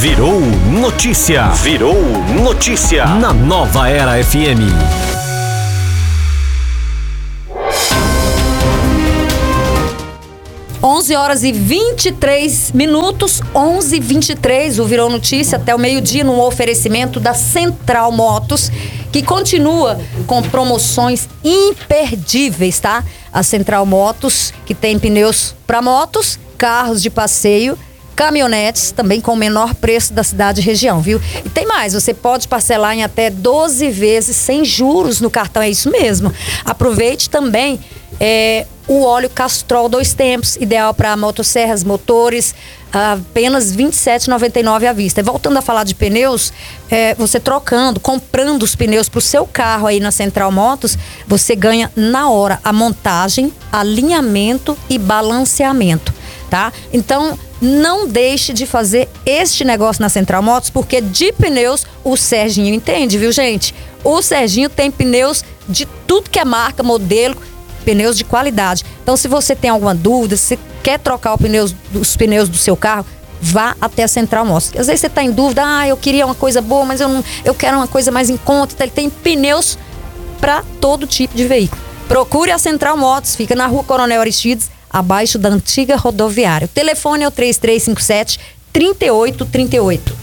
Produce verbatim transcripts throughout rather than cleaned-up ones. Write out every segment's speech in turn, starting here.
Virou notícia. Virou notícia. Na Nova Era F M. onze horas e vinte e três minutos, onze e vinte e três, o Virou Notícia até o meio-dia, num oferecimento da Central Motos, que continua com promoções imperdíveis, tá? A Central Motos, que tem pneus para motos, carros de passeio, caminhonetes, também com o menor preço da cidade e região, viu? E tem mais, você pode parcelar em até doze vezes sem juros no cartão, é isso mesmo. Aproveite também é, o óleo Castrol dois tempos, ideal para motosserras, motores, apenas vinte e sete reais e noventa e nove centavos à vista. E voltando a falar de pneus, é, você trocando, comprando os pneus para o seu carro aí na Central Motos, você ganha na hora a montagem, alinhamento e balanceamento, tá? Então, não deixe de fazer este negócio na Central Motos, porque de pneus o Serginho entende, viu, gente? O Serginho tem pneus de tudo que é marca, modelo, pneus de qualidade. Então, se você tem alguma dúvida, se quer trocar o pneus, os pneus do seu carro, vá até a Central Motos. Às vezes você está em dúvida, ah, eu queria uma coisa boa, mas eu, não, eu quero uma coisa mais em conta. Ele tem pneus para todo tipo de veículo. Procure a Central Motos, fica na Rua Coronel Aristides, abaixo da antiga rodoviária. O telefone é o três três cinco sete, três oito três oito.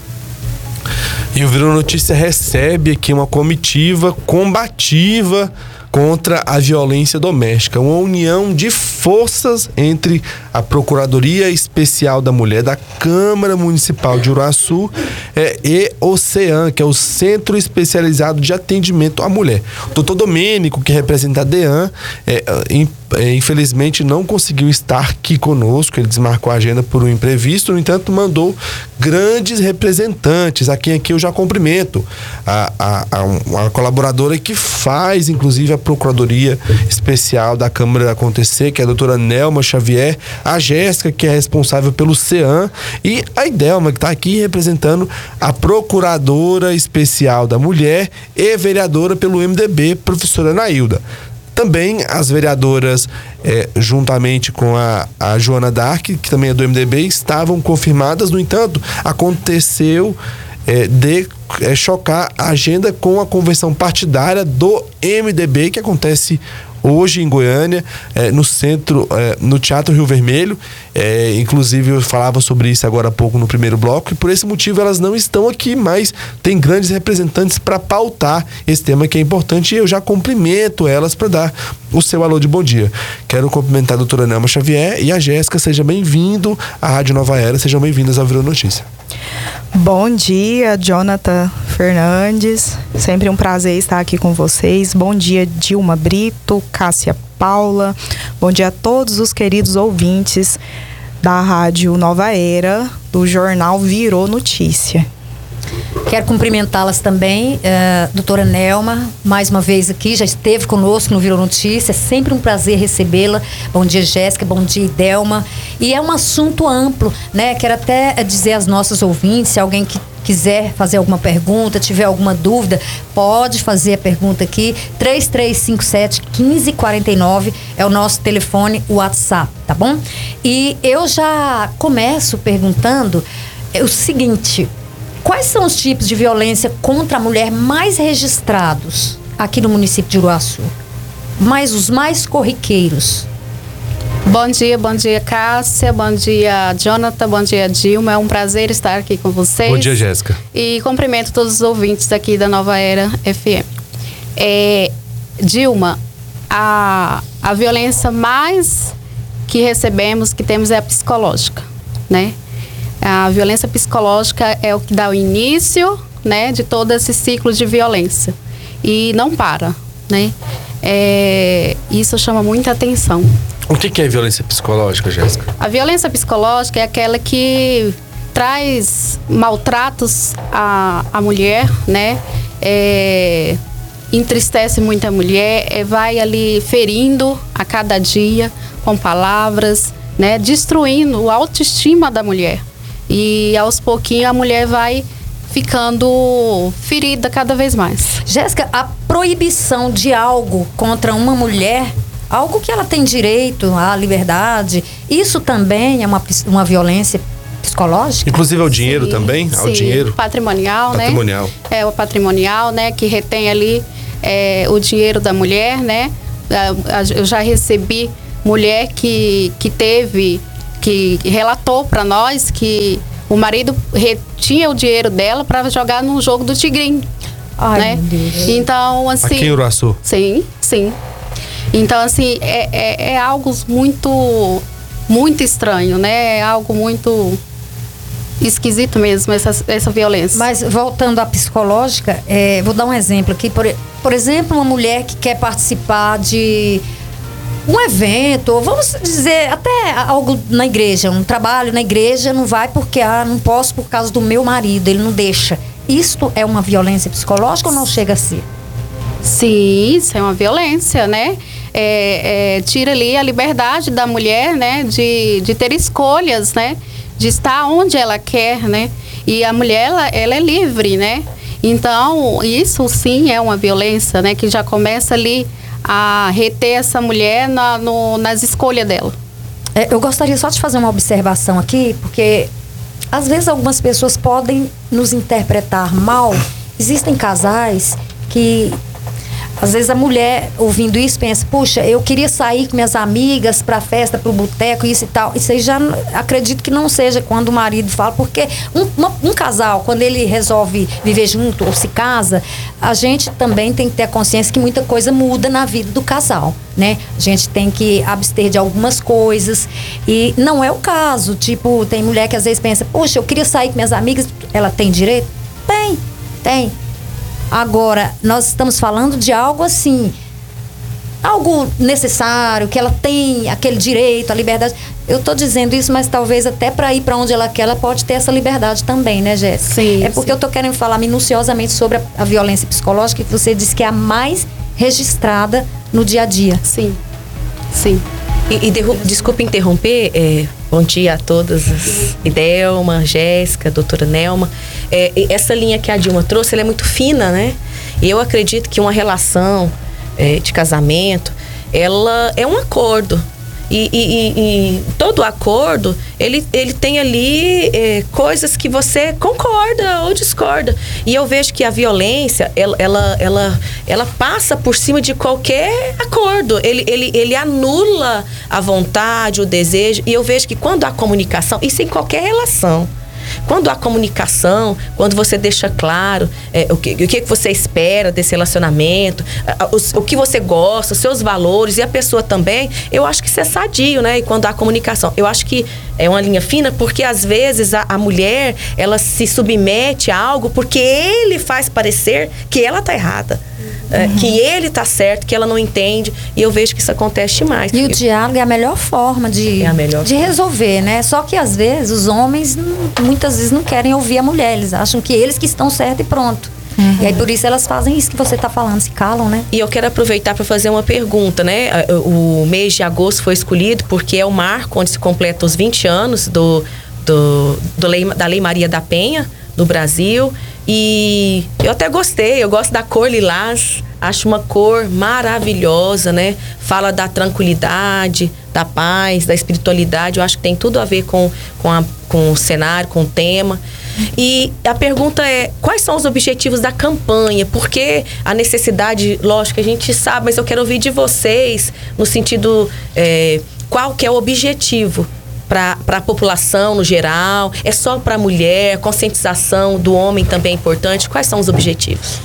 E o Virou Notícia recebe aqui uma comitiva combativa contra a violência doméstica, uma união de forças entre a Procuradoria Especial da Mulher da Câmara Municipal de Uruaçu é, e o CEAM, que é o Centro Especializado de Atendimento à Mulher. O doutor Domênico, que representa a DEAN, é, é, infelizmente não conseguiu estar aqui conosco, ele desmarcou a agenda por um imprevisto, no entanto mandou grandes representantes, a quem aqui eu já cumprimento, a, a, a, a colaboradora que faz inclusive a Procuradoria Especial da Câmara acontecer, que é a doutora Nelma Xavier, a Jéssica, que é responsável pelo CEAM, e a Idelma, que está aqui representando a Procuradora Especial da Mulher e vereadora pelo M D B, professora Nailda. Também as vereadoras, é, juntamente com a, a Joana Dark, que também é do M D B, estavam confirmadas. No entanto, aconteceu é, de é, chocar a agenda com a convenção partidária do M D B, que acontece hoje em Goiânia, é, no centro, é, no Teatro Rio Vermelho. É, inclusive eu falava sobre isso agora há pouco no primeiro bloco, e por esse motivo elas não estão aqui, mas tem grandes representantes para pautar esse tema que é importante, e eu já cumprimento elas para dar o seu alô de bom dia. Quero cumprimentar a doutora Nelma Xavier e a Jéssica. Seja bem-vindo à Rádio Nova Era, sejam bem-vindas ao Virou Notícia. Bom dia, Jonathan Fernandes, sempre um prazer estar aqui com vocês. Bom dia, Dilma Brito, Cássia Paula, bom dia a todos os queridos ouvintes da Rádio Nova Era, do jornal Virou Notícia. Quero cumprimentá-las também, uh, doutora Nelma, mais uma vez aqui, já esteve conosco no Virou Notícia, é sempre um prazer recebê-la. Bom dia, Jéssica, bom dia, Idelma. E é um assunto amplo, né? Quero até dizer aos nossos ouvintes, se alguém que quiser fazer alguma pergunta, tiver alguma dúvida, pode fazer a pergunta aqui. três três cinco sete, um cinco quatro nove é o nosso telefone, o WhatsApp, tá bom? E eu já começo perguntando o seguinte: quais são os tipos de violência contra a mulher mais registrados aqui no município de Uruaçu? Mas os mais corriqueiros. Bom dia, bom dia, Cássia, bom dia, Jonathan, bom dia, Dilma. É um prazer estar aqui com vocês. Bom dia, Jéssica. E cumprimento todos os ouvintes aqui da Nova Era F M. É, Dilma, a, a violência mais que recebemos, que temos, é a psicológica, né? A violência psicológica é o que dá o início, né, de todo esse ciclo de violência. E não para, né? É, isso chama muita atenção. O que, que é violência psicológica, Jéssica? A violência psicológica é aquela que traz maltratos à, à mulher, né? É, entristece muito a mulher, é, vai ali ferindo a cada dia com palavras, né? Destruindo a autoestima da mulher. E aos pouquinhos a mulher vai ficando ferida cada vez mais. Jéssica, a proibição de algo contra uma mulher, algo que ela tem direito à liberdade, isso também é uma, uma violência psicológica? Inclusive ao dinheiro Sim, também? Ao sim, dinheiro? Patrimonial, né? Patrimonial. É, o patrimonial, né? Que retém ali é, o dinheiro da mulher, né? Eu já recebi mulher que, que teve, que relatou para nós que o marido retinha o dinheiro dela para jogar no jogo do Tigrinho. Ai, né? meu Deus. Então, assim... Aqui em Uruaçu? Sim, sim. Então, assim, é, é, é algo muito, muito estranho, né? É algo muito esquisito mesmo, essa, essa violência. Mas, voltando à psicológica, é, vou dar um exemplo aqui. Por, por exemplo, uma mulher que quer participar de um evento, ou vamos dizer, até algo na igreja, um trabalho na igreja, não vai porque, ah, não posso por causa do meu marido, ele não deixa. Isto é uma violência psicológica ou não chega a ser? Sim, isso é uma violência, né? É, é, tira ali a liberdade da mulher, né? De, de ter escolhas, né? De estar onde ela quer, né? E a mulher, ela, ela é livre, né? Então, isso sim é uma violência, né? Que já começa ali a reter essa mulher na, no, nas escolhas dela. É, eu gostaria só de fazer uma observação aqui, porque às vezes algumas pessoas podem nos interpretar mal. Existem casais que, às vezes a mulher, ouvindo isso, pensa, puxa, eu queria sair com minhas amigas pra festa, pro boteco, isso e tal. Isso aí já acredito que não seja quando o marido fala, porque um, uma, um casal, quando ele resolve viver junto ou se casa, a gente também tem que ter a consciência que muita coisa muda na vida do casal, né? A gente tem que abster de algumas coisas e não é o caso. Tipo, tem mulher que às vezes pensa, puxa, eu queria sair com minhas amigas, ela tem direito? Tem, tem. Agora, nós estamos falando de algo assim, algo necessário, que ela tem aquele direito, a liberdade. Eu estou dizendo isso, mas talvez até para ir para onde ela quer, ela pode ter essa liberdade também, né, Jéssica? Sim. É porque sim. eu estou querendo falar minuciosamente sobre a, a violência psicológica, que você disse que é a mais registrada no dia a dia. Sim, sim. E, e derru- desculpa interromper, é, bom dia a todas, as Idelma, Jéssica, doutora Nelma. É, essa linha que a Dilma trouxe, ela é muito fina, né? E eu acredito que uma relação é, de casamento, ela é um acordo. E, e, e, e todo acordo, ele, ele tem ali é, coisas que você concorda ou discorda. E eu vejo que a violência, ela, ela, ela, ela passa por cima de qualquer acordo. Ele, ele, ele anula a vontade, o desejo. E eu vejo que quando há comunicação, isso em qualquer relação, quando há comunicação, quando você deixa claro é, o, que, o que você espera desse relacionamento, o, o que você gosta, os seus valores e a pessoa também, eu acho que isso é sadio, né? E quando há comunicação, eu acho que é uma linha fina, porque às vezes a, a mulher, ela se submete a algo porque ele faz parecer que ela tá errada. É, uhum. Que ele tá certo, que ela não entende, e eu vejo que isso acontece demais. E o diálogo é a melhor forma de, é a melhor de resolver, né? Só que às vezes os homens muitas vezes não querem ouvir a mulher, eles acham que eles que estão certos e pronto. Uhum. E aí por isso elas fazem isso que você tá falando, se calam, né? E eu quero aproveitar para fazer uma pergunta, né? O mês de agosto foi escolhido porque é o marco onde se completa os vinte anos do, do, do lei, da Lei Maria da Penha no Brasil. E eu até gostei, eu gosto da cor lilás, acho uma cor maravilhosa, né? Fala da tranquilidade, da paz, da espiritualidade, eu acho que tem tudo a ver com, com, a, com o cenário, com o tema. E a pergunta é, quais são os objetivos da campanha? Porque a necessidade, lógico, a gente sabe, mas eu quero ouvir de vocês, no sentido, é, qual que é o objetivo para a população no geral? É só para a mulher? Conscientização do homem também é importante? Quais são os objetivos?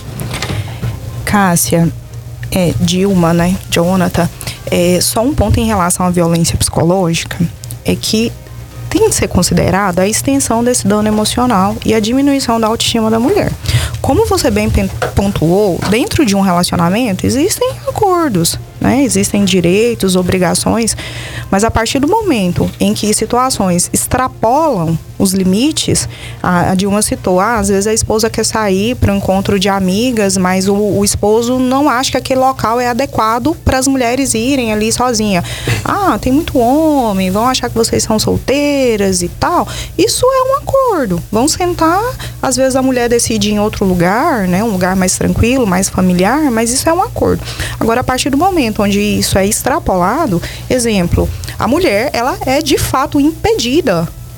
Cássia, é, Dilma, né, Jonathan, é, só um ponto em relação à violência psicológica é que tem de ser considerada a extensão desse dano emocional e a diminuição da autoestima da mulher. Como você bem pontuou, dentro de um relacionamento existem acordos, né? Existem direitos, obrigações, mas a partir do momento em que situações extrapolam os limites, a, a Dilma citou, ah, às vezes a esposa quer sair para um encontro de amigas, mas o, o esposo não acha que aquele local é adequado para as mulheres irem ali sozinha. Ah, tem muito homem, vão achar que vocês são solteiras e tal. Isso é um acordo. Vão sentar, às vezes a mulher decide em outro lugar, né, um lugar mais tranquilo, mais familiar, mas isso é um acordo. Agora, a partir do momento onde isso é extrapolado, exemplo, a mulher, ela é de fato impedida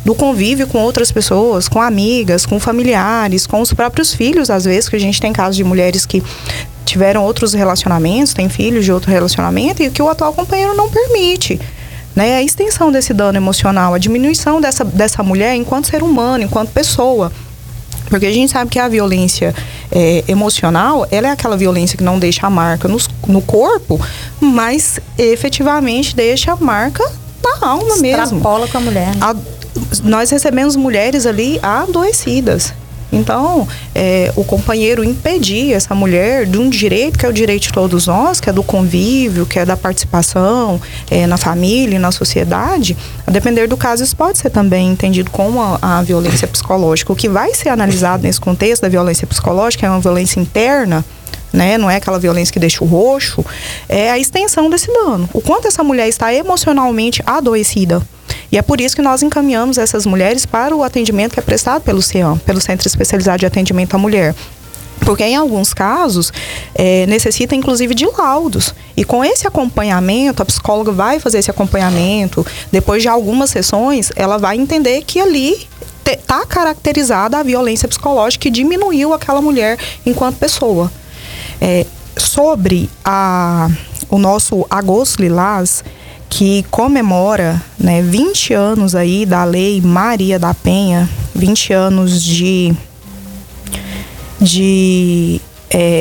do convívio com outras pessoas, com amigas, com familiares, com os próprios filhos, às vezes, que a gente tem casos de mulheres que tiveram outros relacionamentos, têm filhos de outro relacionamento e que o atual companheiro não permite. Né? A extensão desse dano emocional, a diminuição dessa, dessa mulher enquanto ser humano, enquanto pessoa. Porque a gente sabe que a violência é, emocional, ela é aquela violência que não deixa a marca nos, no corpo, mas efetivamente deixa a marca na alma mesmo. Extrapola com a mulher. Né? A, nós recebemos mulheres ali adoecidas. Então, é, o companheiro impedir essa mulher de um direito que é o direito de todos nós, que é do convívio, que é da participação é, na família e na sociedade, a depender do caso, isso pode ser também entendido como a, a violência psicológica. O que vai ser analisado nesse contexto da violência psicológica é uma violência interna, né? Não é aquela violência que deixa o roxo, é a extensão desse dano. O quanto essa mulher está emocionalmente adoecida. E é por isso que nós encaminhamos essas mulheres para o atendimento que é prestado pelo C E A M, pelo Centro Especializado de Atendimento à Mulher. Porque em alguns casos, é, necessita inclusive de laudos. E com esse acompanhamento, a psicóloga vai fazer esse acompanhamento, depois de algumas sessões, ela vai entender que ali está caracterizada a violência psicológica que diminuiu aquela mulher enquanto pessoa. É, sobre a, o nosso Agosto Lilás, que comemora, né, vinte anos aí da Lei Maria da Penha, vinte anos de, de é,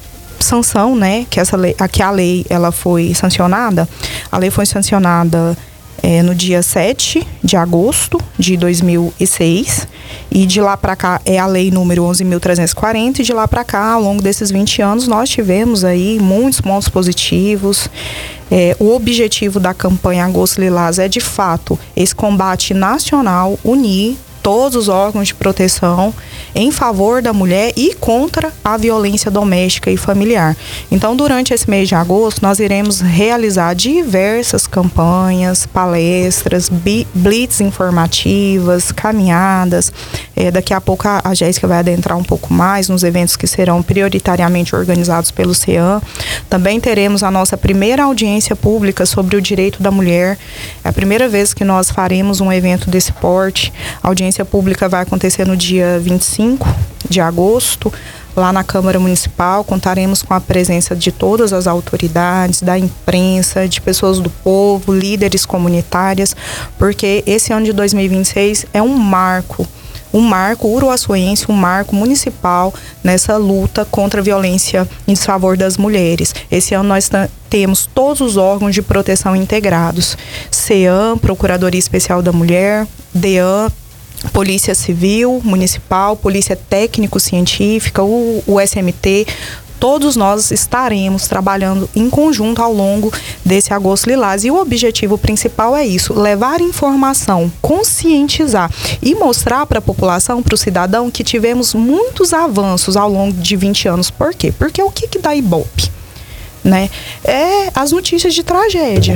sanção, né, que, essa lei, que a lei ela foi sancionada. A lei foi sancionada é, no dia sete de agosto de dois mil e seis, e de lá para cá é a lei número onze mil trezentos e quarenta, e de lá para cá, ao longo desses vinte anos, nós tivemos aí muitos pontos positivos. É, o objetivo da campanha Agosto Lilás é, de fato, esse combate nacional, unir todos os órgãos de proteção em favor da mulher e contra a violência doméstica e familiar. Então, durante esse mês de agosto, nós iremos realizar diversas campanhas, palestras, blitz informativas, caminhadas. É, daqui a pouco a, a Jéssica vai adentrar um pouco mais nos eventos que serão prioritariamente organizados pelo C E A M. Também teremos a nossa primeira audiência pública sobre o direito da mulher. É a primeira vez que nós faremos um evento desse porte. A audiência A audiência pública vai acontecer no dia vinte e cinco de agosto, lá na Câmara Municipal. Contaremos com a presença de todas as autoridades, da imprensa, de pessoas do povo, líderes comunitárias, porque esse ano de dois mil e vinte e seis é um marco, um marco uruaçuense, um marco municipal nessa luta contra a violência em desfavor das mulheres. Esse ano nós temos todos os órgãos de proteção integrados: C E A M, Procuradoria Especial da Mulher, D E A M, Polícia Civil Municipal, Polícia Técnico-Científica, o, o S M T. Todos nós estaremos trabalhando em conjunto ao longo desse Agosto Lilás. E o objetivo principal é isso: levar informação, conscientizar e mostrar para a população, para o cidadão, que tivemos muitos avanços ao longo de vinte anos. Por quê? Porque o que, que dá Ibope? Né? É as notícias de tragédia,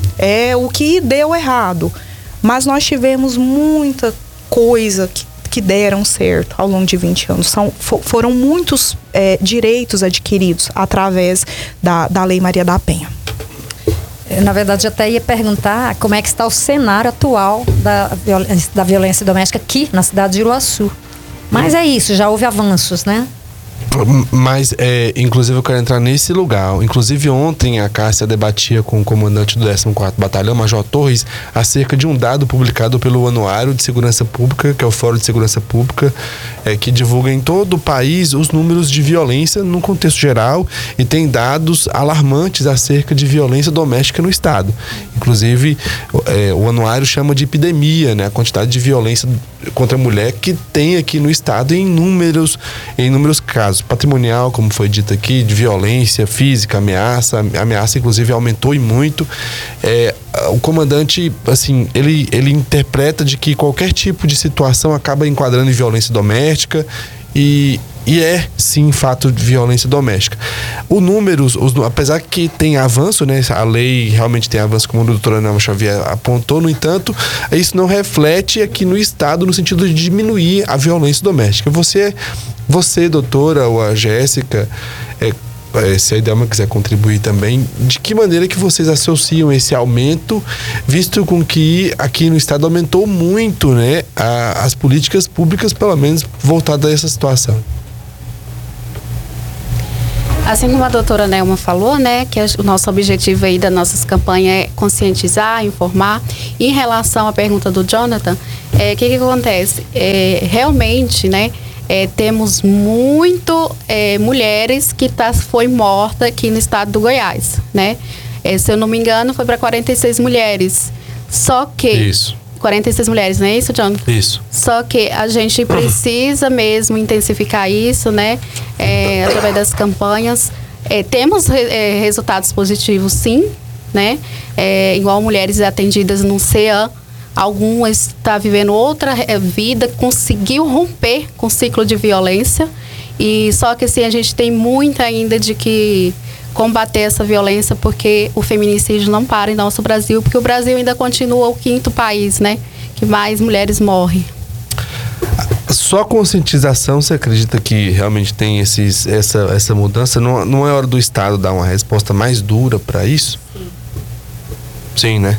é o que deu errado. Mas nós tivemos muita coisa que, que deram certo ao longo de vinte anos. São, for, foram muitos é, direitos adquiridos através da, da Lei Maria da Penha. Eu, na verdade, até ia perguntar como é que está o cenário atual da violência, da violência doméstica aqui na cidade de Iruaçu. Mas é isso, já houve avanços, né? Mas, é, inclusive, eu quero entrar nesse lugar. Inclusive, ontem a Cássia debatia com o comandante do décimo quarto Batalhão, Major Torres, acerca de um dado publicado pelo Anuário de Segurança Pública, que é o Fórum de Segurança Pública, é, que divulga em todo o país os números de violência no contexto geral, e tem dados alarmantes acerca de violência doméstica no estado. Inclusive, é, o Anuário chama de epidemia, né, a quantidade de violência contra a mulher que tem aqui no estado em inúmeros, em inúmeros casos. Patrimonial, como foi dito aqui, de violência física, ameaça, ameaça inclusive aumentou e muito. É, o comandante, assim, ele, ele interpreta de que qualquer tipo de situação acaba enquadrando em violência doméstica e, e é, sim, fato de violência doméstica. O números, os, apesar que tem avanço, né, a lei realmente tem avanço, como a doutora Nelma Xavier apontou, no entanto, isso não reflete aqui no estado no sentido de diminuir a violência doméstica. Você... Você, doutora, ou a Jéssica, é, é, se a Idelma quiser contribuir também, de que maneira que vocês associam esse aumento, visto com que aqui no estado aumentou muito, né, a, as políticas públicas, pelo menos, voltadas a essa situação? Assim como a doutora Nelma falou, né, que o nosso objetivo aí das nossas campanhas é conscientizar, informar. E em relação à pergunta do Jonathan, o é, que que acontece? É, realmente, né, é, temos muito é, mulheres que tá, foi morta aqui no estado do Goiás, né? É, se eu não me engano, foi para quarenta e seis mulheres. Só que... Isso. quarenta e seis mulheres, não é isso, Jonathan? Isso. Só que a gente precisa mesmo intensificar isso, né? É, através das campanhas. É, temos re, é, resultados positivos, sim, né? É, igual mulheres atendidas no C E A, algumas estão vivendo outra vida, conseguiu romper com o ciclo de violência. E só que assim, a gente tem muito ainda de que combater essa violência, porque o feminicídio não para em nosso Brasil, porque o Brasil ainda continua o quinto país, né, que mais mulheres morrem. Só a conscientização, você acredita que realmente tem esses, essa, essa mudança? Não, não é hora do Estado dar uma resposta mais dura para isso? Sim. Sim, né?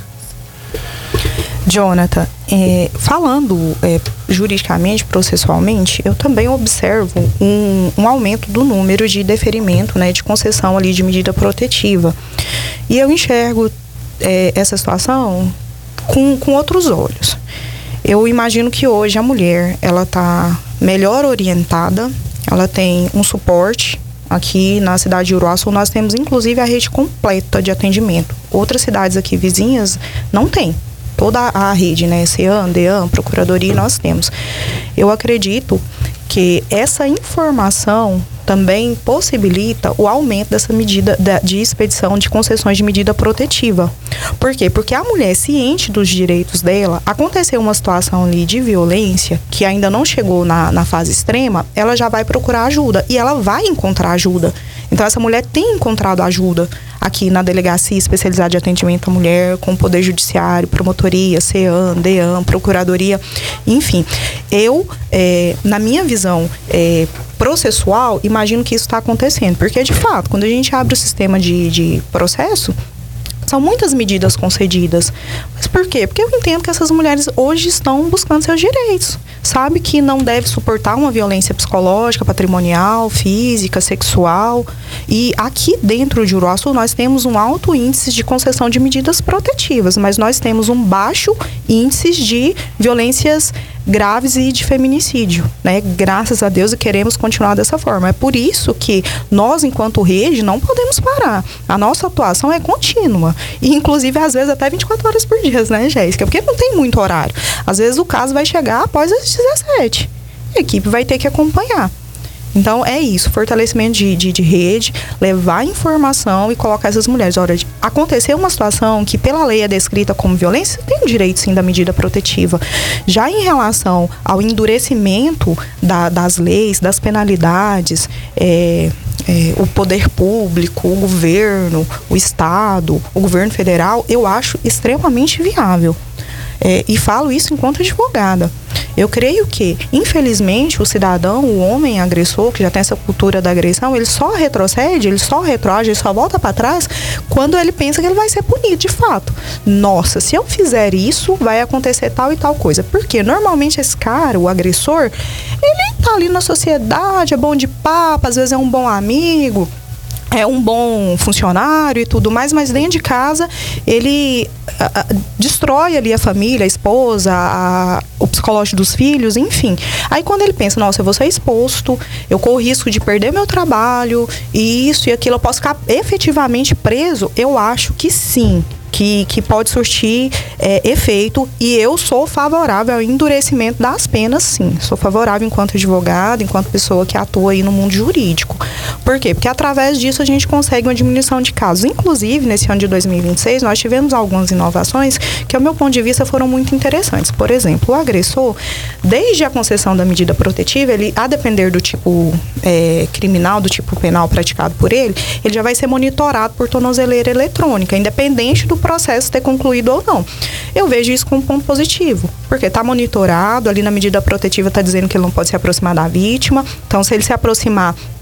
Jonathan, é, falando é, juridicamente, processualmente, eu também observo um, um aumento do número de deferimento, né, de concessão ali de medida protetiva. E eu enxergo é, essa situação com, com outros olhos. Eu imagino que hoje a mulher, ela está melhor orientada, ela tem um suporte. Aqui na cidade de Uruaçu nós temos inclusive a rede completa de atendimento. Outras cidades aqui vizinhas não tem. Toda a rede, né, C E A M, D E A M, Procuradoria, nós temos. Eu acredito que essa informação também possibilita o aumento dessa medida de expedição de concessões de medida protetiva. Por quê? Porque a mulher, ciente dos direitos dela, aconteceu uma situação ali de violência, que ainda não chegou na, na fase extrema, ela já vai procurar ajuda e ela vai encontrar ajuda. Então, essa mulher tem encontrado ajuda aqui na Delegacia Especializada de Atendimento à Mulher, com o Poder Judiciário, Promotoria, C E A M, D E A M, Procuradoria, enfim. Eu, é, na minha visão é, processual, imagino que isso está acontecendo, porque, de fato, quando a gente abre o sistema de, de processo, são muitas medidas concedidas. Mas por quê? Porque eu entendo que essas mulheres hoje estão buscando seus direitos. Sabe que não deve suportar uma violência psicológica, patrimonial, física, sexual. E aqui dentro de Uruaçu nós temos um alto índice de concessão de medidas protetivas, mas nós temos um baixo índice de violências graves e de feminicídio, né? Graças a Deus, e queremos continuar dessa forma. É por isso que nós, enquanto rede, não podemos parar. A nossa atuação é contínua. E, inclusive, às vezes, até vinte e quatro horas por dia, né, Jéssica? Porque não tem muito horário. Às vezes, o caso vai chegar após as dezessete. A equipe vai ter que acompanhar. Então, é isso, fortalecimento de, de, de rede, levar informação e colocar essas mulheres. Olha, aconteceu uma situação que pela lei é descrita como violência, tem o direito sim da medida protetiva. Já em relação ao endurecimento da, das leis, das penalidades, é, é, o poder público, o governo, o Estado, o governo federal, eu acho extremamente viável. É, e falo isso enquanto advogada. Eu creio que, infelizmente, o cidadão, o homem agressor, que já tem essa cultura da agressão, ele só retrocede, ele só retroage, ele só volta para trás quando ele pensa que ele vai ser punido, de fato. Nossa, se eu fizer isso, vai acontecer tal e tal coisa. Porque, normalmente, esse cara, o agressor, ele tá ali na sociedade, é bom de papo, às vezes é um bom amigo, é um bom funcionário e tudo mais, mas dentro de casa ele a, a, destrói ali a família, a esposa, a, o psicológico dos filhos, enfim. Aí quando ele pensa, nossa, eu vou ser exposto, eu corro risco de perder meu trabalho, e isso e aquilo, eu posso ficar efetivamente preso, eu acho que sim. Que, que pode surtir é, efeito, e eu sou favorável ao endurecimento das penas, sim. Sou favorável enquanto advogado, enquanto pessoa que atua aí no mundo jurídico. Por quê? Porque através disso a gente consegue uma diminuição de casos. Inclusive, nesse ano de dois mil e vinte e seis, nós tivemos algumas inovações que, ao meu ponto de vista, foram muito interessantes. Por exemplo, o agressor, desde a concessão da medida protetiva, ele, a depender do tipo é, criminal, do tipo penal praticado por ele, ele já vai ser monitorado por tornozeleira eletrônica, independente do processo ter concluído ou não. Eu vejo isso como um ponto positivo, porque está monitorado, ali na medida protetiva está dizendo que ele não pode se aproximar da vítima, então se ele se aproximar,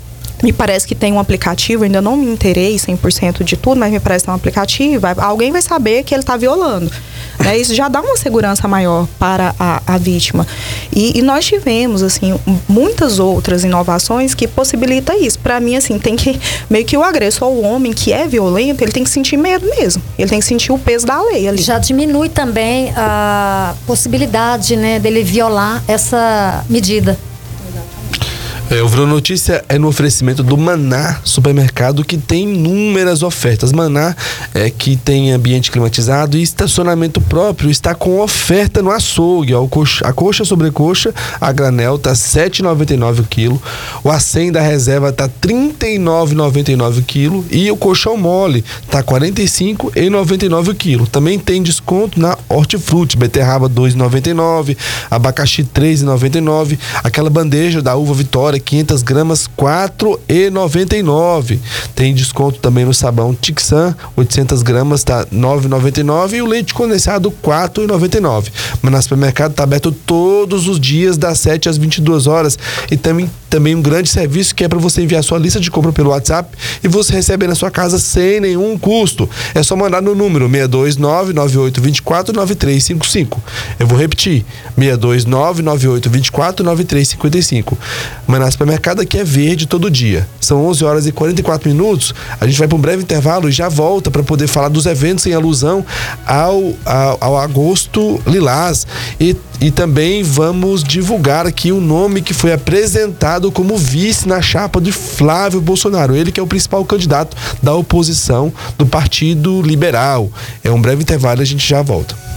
Me parece que tem um aplicativo, ainda não me inteirei cem por cento de tudo, mas me parece que tem um aplicativo, alguém vai saber que ele está violando. Né? Isso já dá uma segurança maior para a, a vítima. E, e nós tivemos, assim, muitas outras inovações que possibilitam isso. Para mim, assim, tem que, meio que o agressor, o homem que é violento, ele tem que sentir medo mesmo. Ele tem que sentir o peso da lei ali. Já diminui também a possibilidade, né, dele violar essa medida. É, o Virou Notícia é no oferecimento do Maná Supermercado, que tem inúmeras ofertas. Maná é que tem ambiente climatizado e estacionamento próprio, está com oferta no açougue. Ó, coxa, a coxa sobrecoxa, a granel tá sete reais e noventa e nove centavos o quilo. O acém da reserva tá trinta e nove reais e noventa e nove centavos o quilo. E o colchão mole tá quarenta e cinco reais e noventa e nove centavos o quilo. Também tem desconto na hortifruti, beterraba dois reais e noventa e nove centavos, abacaxi três reais e noventa e nove centavos, aquela bandeja da uva Vitória quinhentas gramas, quatro reais e noventa e nove centavos. Tem desconto também no sabão Tixan, oitocentas gramas, tá nove reais e noventa e nove centavos. E o leite condensado, quatro reais e noventa e nove centavos. Mas no supermercado tá aberto todos os dias, das sete às vinte e duas horas. E também, também um grande serviço que é para você enviar sua lista de compra pelo WhatsApp e você receber na sua casa sem nenhum custo. É só mandar no número seis dois nove, nove oito dois quatro, nove três cinco cinco. Eu vou repetir, seis dois nove, nove oito dois quatro, nove três cinco cinco. Mas na supermercado aqui é verde todo dia. São onze horas e quarenta e quatro minutos. A gente vai para um breve intervalo e já volta para poder falar dos eventos em alusão ao, ao, ao agosto lilás. E, e também vamos divulgar aqui o nome que foi apresentado como vice na chapa de Flávio Bolsonaro. Ele que é o principal candidato da oposição do Partido Liberal. É um breve intervalo e a gente já volta.